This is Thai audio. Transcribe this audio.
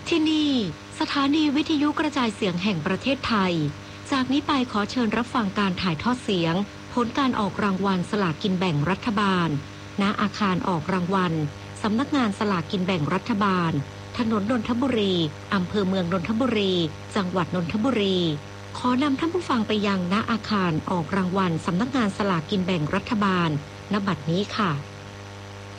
ที่นี่สถานีวิทยุกระจายเสียงแห่งประเทศไทยจากนี้ไปขอเชิญรับฟังการถ่ายทอดเสียงผลการออกรางวัลสลากกินแบ่งรัฐบาลณอาคารออกรางวัลสำนักงานสลากกินแบ่งรัฐบาลถนนนนทบุรีอำเภอเมืองนนทบุรีจังหวัดนนทบุรีขอนำท่านผู้ฟังไปยังณอาคารออกรางวัลสำนักงานสลากกินแบ่งรัฐบาลณบัดนี้ค่ะ